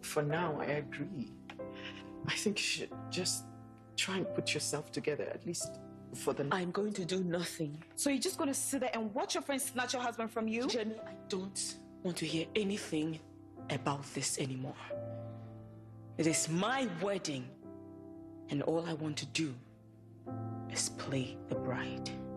for now, I agree. I think you should just try and put yourself together, at least for the... I'm going to do nothing. So you're just going to sit there and watch your friend snatch your husband from you? Jenny, I don't want to hear anything about this anymore. It is my wedding, and all I want to do is play the bride.